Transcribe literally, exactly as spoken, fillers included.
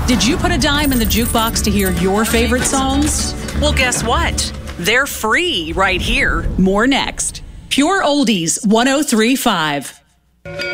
Did you put a dime in the jukebox to hear your favorite songs? Well, guess what? They're free right here. More next. Pure Oldies one oh three point five.